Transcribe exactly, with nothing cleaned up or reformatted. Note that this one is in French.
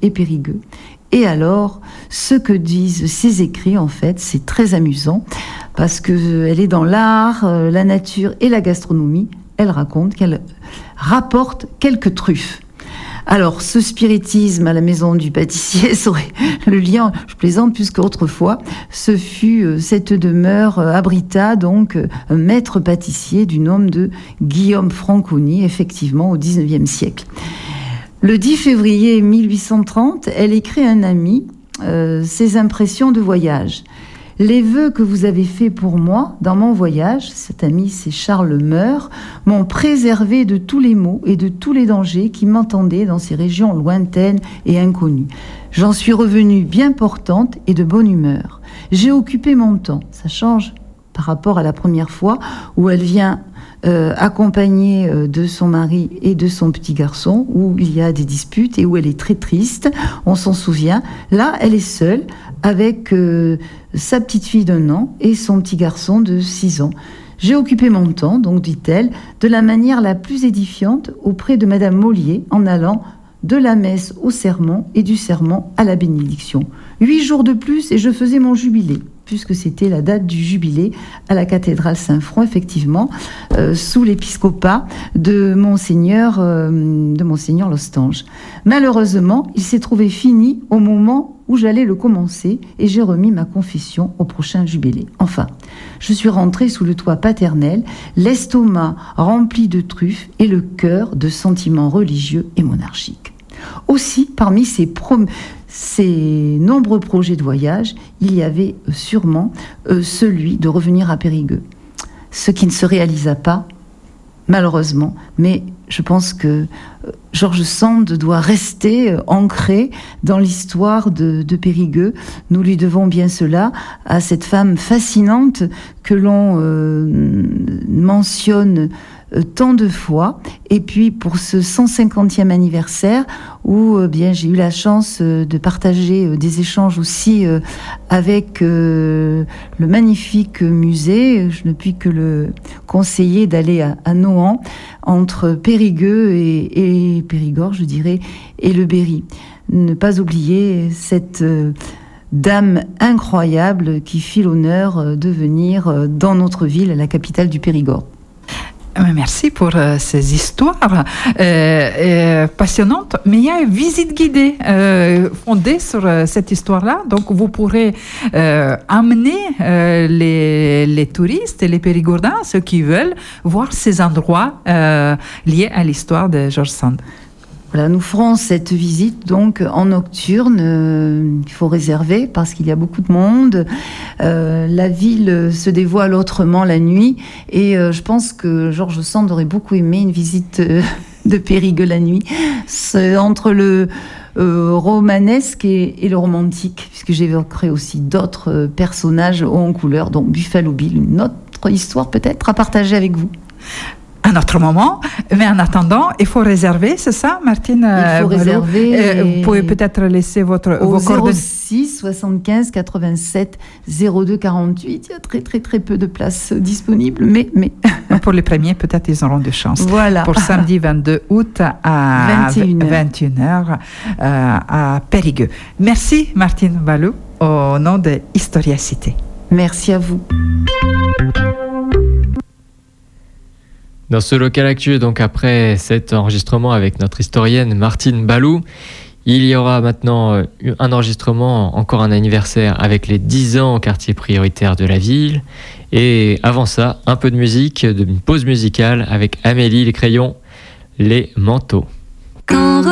et Périgueux. Et alors, ce que disent ses écrits, en fait, c'est très amusant, parce qu'elle est dans l'art, la nature et la gastronomie. Elle raconte qu'elle rapporte quelques truffes. Alors, ce spiritisme à la maison du pâtissier serait le lien, je plaisante plus qu'autrefois, ce fut cette demeure abrita donc un maître pâtissier du nom de Guillaume Franconi, effectivement au dix-neuvième siècle. Le dix février mille huit cent trente, elle écrit à un ami euh, ses impressions de voyage. Les vœux que vous avez faits pour moi dans mon voyage, cet ami c'est Charles Meur, m'ont préservé de tous les maux et de tous les dangers qui m'entendaient dans ces régions lointaines et inconnues. J'en suis revenue bien portante et de bonne humeur. J'ai occupé mon temps, ça change par rapport à la première fois où elle vient euh, accompagnée euh, de son mari et de son petit garçon, où il y a des disputes et où elle est très triste, on s'en souvient. Là, elle est seule avec euh, sa petite fille d'un an et son petit garçon de six ans. J'ai occupé mon temps, donc dit-elle, de la manière la plus édifiante auprès de Madame Mollier en allant de la messe au sermon et du sermon à la bénédiction. Huit jours de plus et je faisais mon jubilé, puisque c'était la date du jubilé à la cathédrale Saint-Front, effectivement, euh, sous l'épiscopat de Monseigneur, euh, de Monseigneur Lostange. Malheureusement, il s'est trouvé fini au moment où j'allais le commencer et j'ai remis ma confession au prochain jubilé. Enfin, je suis rentrée sous le toit paternel, l'estomac rempli de truffes et le cœur de sentiments religieux et monarchiques. Aussi, parmi ces, prom- ces nombreux projets de voyage, il y avait sûrement euh, celui de revenir à Périgueux. Ce qui ne se réalisa pas, malheureusement, mais je pense que euh, George Sand doit rester euh, ancré dans l'histoire de, de Périgueux. Nous lui devons bien cela à cette femme fascinante que l'on euh, mentionne tant de fois, et puis pour ce cent cinquantième anniversaire où euh, bien j'ai eu la chance euh, de partager euh, des échanges aussi euh, avec euh, le magnifique musée. Je ne puis que le conseiller d'aller à, à Nohant, entre Périgueux et, et Périgord, je dirais, et le Berry. Ne pas oublier cette euh, dame incroyable qui fit l'honneur de venir euh, dans notre ville, la capitale du Périgord. Merci pour euh, ces histoires euh, euh, passionnantes. Mais il y a une visite guidée euh, fondée sur euh, cette histoire-là. Donc, vous pourrez euh, amener euh, les, les touristes et les périgourdins, ceux qui veulent, voir ces endroits euh, liés à l'histoire de George Sand. Voilà, nous ferons cette visite donc en nocturne. Euh, il faut réserver parce qu'il y a beaucoup de monde. Euh, la ville se dévoile autrement la nuit et euh, je pense que George Sand aurait beaucoup aimé une visite euh, de Périgueux la nuit. C'est entre le euh, romanesque et, et le romantique, puisque j'évoquerai aussi d'autres euh, personnages hauts en couleur, donc Buffalo Bill, une autre histoire peut-être à partager avec vous. Un autre moment, mais en attendant, il faut réserver, c'est ça, Martine? Il faut réserver. Euh, vous pouvez peut-être laisser votre, au vos coordonnées. zéro six soixante-quinze quatre-vingt-sept zéro deux quarante-huit. Il y a très très très peu de places disponibles, mais mais pour les premiers, peut-être ils auront de chance. Voilà. Pour samedi vingt-deux août à vingt et une heures euh, à Périgueux. Merci Martine Balou au nom de Historia Cité. Merci à vous. Dans ce local actu, donc après cet enregistrement avec notre historienne Martine Balou, il y aura maintenant un enregistrement, encore un anniversaire avec les dix ans au quartier prioritaire de la ville. Et avant ça, un peu de musique, une pause musicale avec Amélie Les Crayons, Les Manteaux. Quand